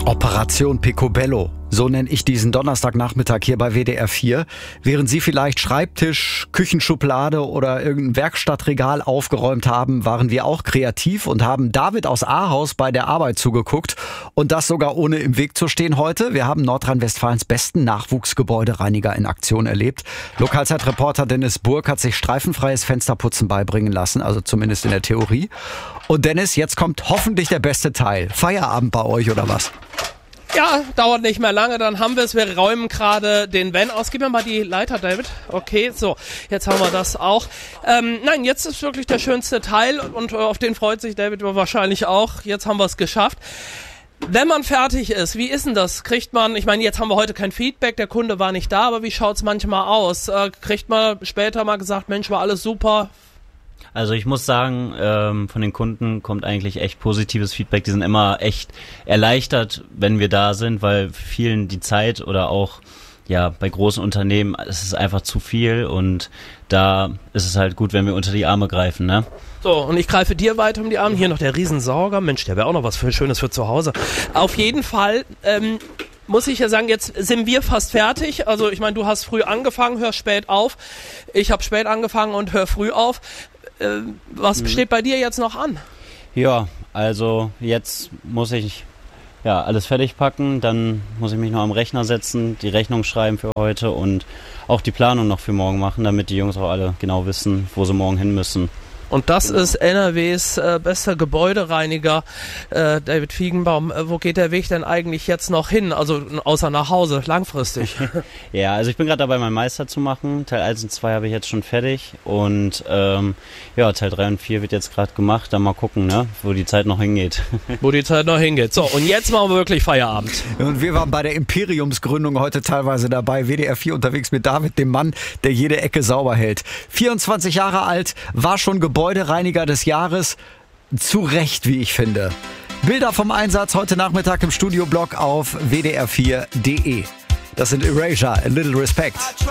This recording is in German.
Operation Picobello, so nenne ich diesen Donnerstagnachmittag hier bei WDR 4. Während Sie vielleicht Schreibtisch, Küchenschublade oder irgendein Werkstattregal aufgeräumt haben, waren wir auch kreativ und haben David aus Ahaus bei der Arbeit zugeguckt. Und das sogar ohne im Weg zu stehen heute. Wir haben Nordrhein-Westfalens besten Nachwuchsgebäudereiniger in Aktion erlebt. Lokalzeitreporter Dennis Burg hat sich streifenfreies Fensterputzen beibringen lassen, also zumindest in der Theorie. Und Dennis, jetzt kommt hoffentlich der beste Teil. Feierabend bei euch oder was? Ja, dauert nicht mehr lange, dann haben wir es. Wir räumen gerade den Van aus. Gib mir mal die Leiter, David. Okay, so, jetzt haben wir das auch. Nein, jetzt ist wirklich der schönste Teil und auf den freut sich David wahrscheinlich auch. Jetzt haben wir es geschafft. Wenn man fertig ist, wie ist denn das? Kriegt man, ich meine, jetzt haben wir heute kein Feedback, der Kunde war nicht da, aber wie schaut's manchmal aus? Kriegt man später mal gesagt, Mensch, war alles super? Also ich muss sagen, von den Kunden kommt eigentlich echt positives Feedback. Die sind immer echt erleichtert, wenn wir da sind, weil vielen die Zeit oder auch bei großen Unternehmen, es ist einfach zu viel und da ist es halt gut, wenn wir unter die Arme greifen, ne? So, und ich greife dir weiter um die Arme. Hier noch der Riesensauger. Mensch, der wäre auch noch was Schönes für zu Hause. Auf jeden Fall muss ich ja sagen, jetzt sind wir fast fertig. Also ich meine, du hast früh angefangen, hörst spät auf. Ich habe spät angefangen und höre früh auf. Was steht bei dir jetzt noch an? Ja, also jetzt muss ich alles fertig packen, dann muss ich mich noch am Rechner setzen, die Rechnung schreiben für heute und auch die Planung noch für morgen machen, damit die Jungs auch alle genau wissen, wo sie morgen hin müssen. Und das ist NRWs bester Gebäudereiniger, David Fiegenbaum. Wo geht der Weg denn eigentlich jetzt noch hin? Also außer nach Hause, langfristig. Ja, also ich bin gerade dabei, meinen Meister zu machen. Teil 1 und 2 habe ich jetzt schon fertig. Und Teil 3 und 4 wird jetzt gerade gemacht. Dann mal gucken, ne, wo die Zeit noch hingeht. Wo die Zeit noch hingeht. So, und jetzt machen wir wirklich Feierabend. Und wir waren bei der Imperiumsgründung heute teilweise dabei. WDR 4 unterwegs mit David, dem Mann, der jede Ecke sauber hält. 24 Jahre alt, war schon Gebäudereiniger des Jahres. Zu Recht, wie ich finde. Bilder vom Einsatz heute Nachmittag im Studioblog auf wdr4.de. Das sind Erasure, A Little Respect.